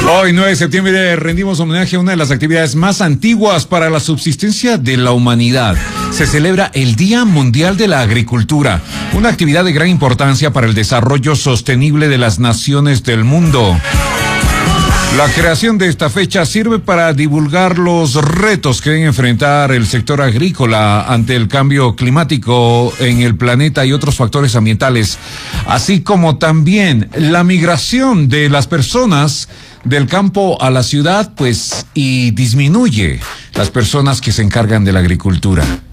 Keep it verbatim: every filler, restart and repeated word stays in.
Hoy, nueve de septiembre, rendimos homenaje a una de las actividades más antiguas para la subsistencia de la humanidad. Se celebra el Día Mundial de la Agricultura, una actividad de gran importancia para el desarrollo sostenible de las naciones del mundo. La creación de esta fecha sirve para divulgar los retos que debe enfrentar el sector agrícola ante el cambio climático en el planeta y otros factores ambientales, así como también la migración de las personas del campo a la ciudad, pues, y disminuye las personas que se encargan de la agricultura.